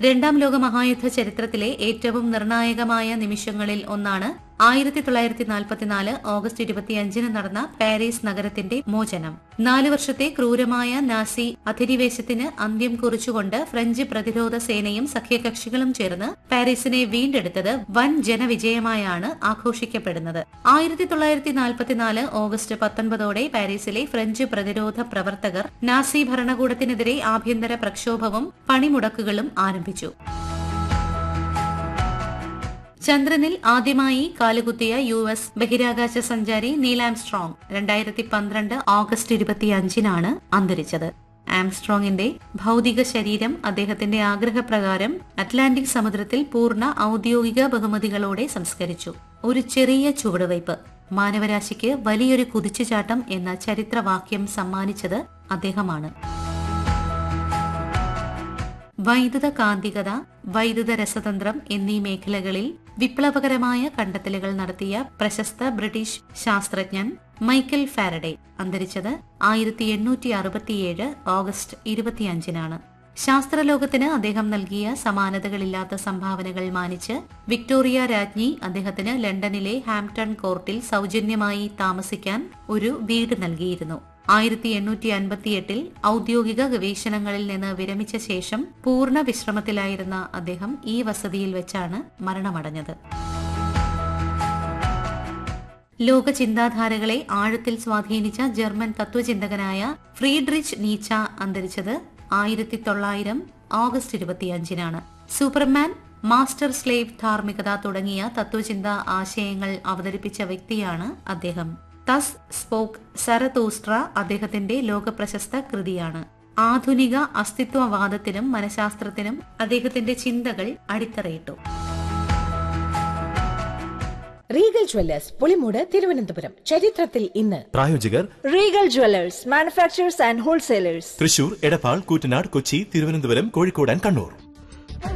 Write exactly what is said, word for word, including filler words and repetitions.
രണ്ടാം ലോക മഹായുദ്ധ ചരിത്രത്തിലെ ഏറ്റവും നിർണായകമായ നിമിഷങ്ങളിൽ ഒന്നാണ് ആയിരത്തി തൊള്ളായിരത്തി നാൽപ്പത്തിനാല് ഓഗസ്റ്റ് ഇരുപത്തിയഞ്ചിന് നടന്ന പാരീസ് നഗരത്തിന്റെ മോചനം. നാലു വർഷത്തെ ക്രൂരമായ നാസി അധിനിവേശത്തിന് അന്ത്യം കുറിച്ചുകൊണ്ട് ഫ്രഞ്ച് പ്രതിരോധ സേനയും സഖ്യകക്ഷികളും ചേർന്ന് പാരീസിനെ വീണ്ടെടുത്തത് വൻ ജനവിജയമായാണ് ആഘോഷിക്കപ്പെടുന്നത്. ആയിരത്തി തൊള്ളായിരത്തി നാൽപ്പത്തിനാല് ഓഗസ്റ്റ് പത്തൊൻപതോടെ പാരീസിലെ ഫ്രഞ്ച് പ്രതിരോധ പ്രവർത്തകർ നാസി ഭരണകൂടത്തിനെതിരെ ആഭ്യന്തര പ്രക്ഷോഭവും പണിമുടക്കുകളും ആരംഭിച്ചു. ചന്ദ്രനിൽ ആദ്യമായി കാലുകുത്തിയ യു എസ് ബഹിരാകാശ സഞ്ചാരി നീൽ ആംസ്ട്രോങ് രണ്ടായിരത്തി പന്ത്രണ്ട് ഓഗസ്റ്റ് ഇരുപത്തിയഞ്ചിനാണ് അന്തരിച്ചത്. ആംസ്ട്രോങ്ങിന്റെ ഭൌതിക ശരീരം അദ്ദേഹത്തിന്റെ ആഗ്രഹപ്രകാരം അറ്റ്ലാന്റിക് സമുദ്രത്തിൽ പൂർണ്ണ ഔദ്യോഗിക ബഹുമതികളോടെ സംസ്കരിച്ചു. ഒരു ചെറിയ ചുവടുവയ്പ് മാനവരാശിക്ക് വലിയൊരു കുതിച്ചുചാട്ടം എന്ന ചരിത്രവാക്യം സമ്മാനിച്ചത് അദ്ദേഹമാണ്. വൈദ്യുത കാന്തികത, വൈദ്യുത രസതന്ത്രം എന്നീ മേഖലകളിൽ വിപ്ലവകരമായ കണ്ടെത്തലുകൾ നടത്തിയ പ്രശസ്ത ബ്രിട്ടീഷ് ശാസ്ത്രജ്ഞൻ മൈക്കൽ ഫാരഡെ അന്തരിച്ചത് ആയിരത്തി എണ്ണൂറ്റി അറുപത്തിയേഴ് ഓഗസ്റ്റ് ഇരുപത്തിയഞ്ചിനാണ്. ശാസ്ത്രലോകത്തിന് അദ്ദേഹം നൽകിയ സമാനതകളില്ലാത്ത സംഭാവനകൾ മാനിച്ച് വിക്ടോറിയ രാജ്ഞി അദ്ദേഹത്തിന് ലണ്ടനിലെ ഹാംപ്ടൺ കോർട്ടിൽ സൗജന്യമായി താമസിക്കാൻ ഒരു വീട് നൽകിയിരുന്നു. ആയിരത്തി എണ്ണൂറ്റി അൻപത്തിയെട്ടിൽ ഔദ്യോഗിക ഗവേഷണങ്ങളിൽ നിന്ന് വിരമിച്ച ശേഷം പൂർണ്ണ വിശ്രമത്തിലായിരുന്ന അദ്ദേഹം ഈ വസതിയിൽ വെച്ചാണ് മരണമടഞ്ഞത്. ലോക ചിന്താധാരകളെ ആഴത്തിൽ സ്വാധീനിച്ച ജർമ്മൻ തത്വചിന്തകനായ ഫ്രീഡ്രിച്ച് നീച്ച അന്തരിച്ചത് ആയിരത്തി തൊള്ളായിരം ഓഗസ്റ്റ് ഇരുപത്തിയഞ്ചിനാണ്. സൂപ്പർമാൻ, മാസ്റ്റർ സ്ലേവ് ധാർമ്മികത തുടങ്ങിയ തത്വചിന്താ ആശയങ്ങൾ അവതരിപ്പിച്ച വ്യക്തിയാണ് അദ്ദേഹം. തസ് സ്പോക്ക് സരതൂസ്ട്ര അദ്ദേഹത്തിന്റെ ലോകപ്രശസ്ത കൃതിയാണ്. ആധുനിക അസ്തിത്വവാദത്തിനും മനഃശാസ്ത്രത്തിനും അദ്ദേഹത്തിന്റെ ചിന്തകൾ അടിത്തറയിട്ടു. Regal Jewellers Pulimoodu Thiruvananthapuram. ചരിത്രത്തിൽ ഇന്ന്. പ്രായോജകർ Regal Jewellers, manufacturers and wholesalers, Thrissur, Edappal, Koottanad, Kochi, Thiruvananthapuram, Kozhikode and Kannur.